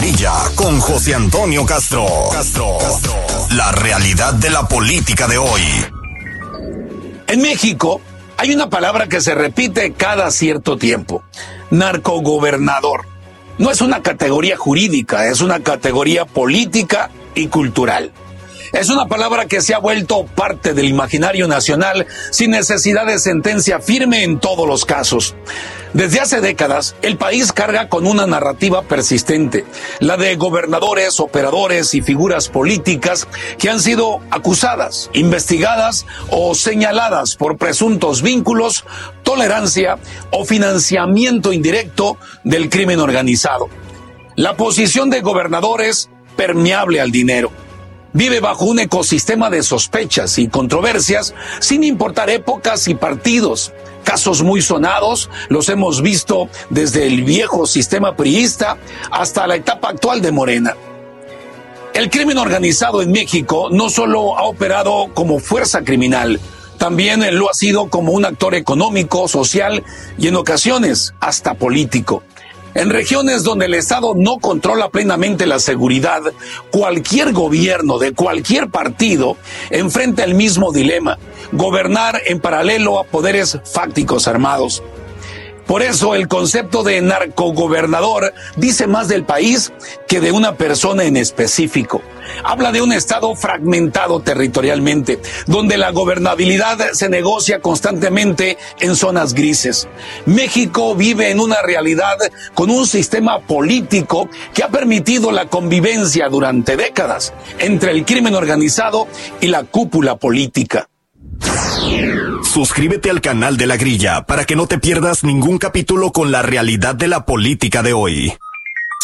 Grilla con José Antonio Castro. La realidad de la política de hoy. En México hay una palabra que se repite cada cierto tiempo: narcogobernador. No es una categoría jurídica, es una categoría política y cultural. Es una palabra que se ha vuelto parte del imaginario nacional sin necesidad de sentencia firme en todos los casos. Desde hace décadas, el país carga con una narrativa persistente, la de gobernadores, operadores y figuras políticas que han sido acusadas, investigadas o señaladas por presuntos vínculos, tolerancia o financiamiento indirecto del crimen organizado. La posición de gobernador es permeable al dinero. Vive bajo un ecosistema de sospechas y controversias sin importar épocas y partidos. Casos muy sonados los hemos visto desde el viejo sistema priista hasta la etapa actual de Morena. El crimen organizado en México no solo ha operado como fuerza criminal, también lo ha sido como un actor económico, social y en ocasiones hasta político. En regiones donde el Estado no controla plenamente la seguridad, cualquier gobierno de cualquier partido enfrenta el mismo dilema: gobernar en paralelo a poderes fácticos armados. Por eso el concepto de narcogobernador dice más del país que de una persona en específico. Habla de un estado fragmentado territorialmente, donde la gobernabilidad se negocia constantemente en zonas grises. México vive en una realidad con un sistema político que ha permitido la convivencia durante décadas entre el crimen organizado y la cúpula política. Suscríbete al canal de La Grilla para que no te pierdas ningún capítulo con la realidad de la política de hoy.